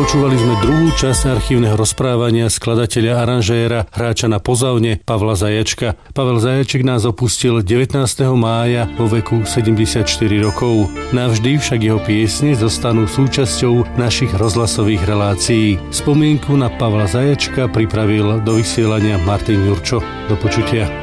Počúvali sme druhú časť archívneho rozprávania skladateľa, aranžéra, hráča na pozavne Pavla Zajačka. Pavel Zajaček nás opustil 19. mája vo veku 74 rokov. Navždy však jeho piesne zostanú súčasťou našich rozhlasových relácií. Spomienku na Pavla Zajačka pripravil do vysielania Martin Jurčo. Do počutia.